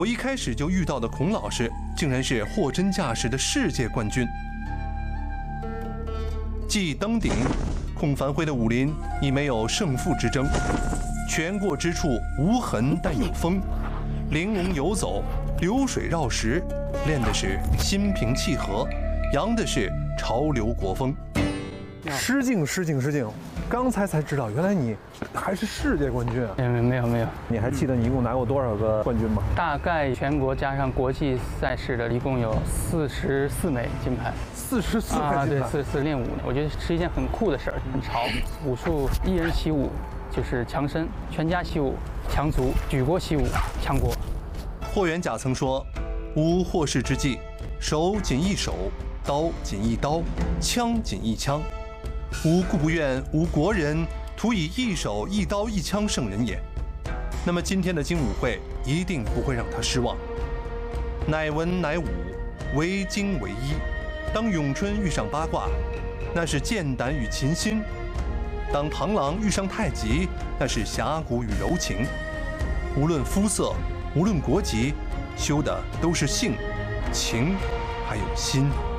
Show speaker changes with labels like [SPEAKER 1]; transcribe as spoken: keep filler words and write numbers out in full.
[SPEAKER 1] 我一开始就遇到的孔老师，竟然是货真价实的世界冠军。继登顶，孔繁辉的武林已没有胜负之争，拳过之处无痕但有风，玲珑游走，流水绕石，练的是心平气和，扬的是潮流国风。
[SPEAKER 2] 失敬失敬失敬！刚才才知道，原来你还是世界冠军啊！
[SPEAKER 3] 没有没有没有。
[SPEAKER 2] 你还记得你一共拿过多少个冠军吗？
[SPEAKER 3] 大概全国加上国际赛事的，一共有四十四枚金牌。
[SPEAKER 2] 四十四枚金牌？
[SPEAKER 3] 啊，对，四十四练武，我觉得是一件很酷的事儿，很潮。武术一人习武就是强身，全家习武强足，举国习武强国。
[SPEAKER 1] 霍元甲曾说：“吾获世之际，手仅一手，刀仅一刀，枪仅一枪。吾故不愿吾国人徒以一手一刀一枪胜人也。”那么今天的精武会一定不会让他失望。乃文乃武，为精为一。当咏春遇上八卦，那是剑胆与琴心；当螳螂遇上太极，那是侠骨与柔情。无论肤色，无论国籍，修的都是性、情，还有心。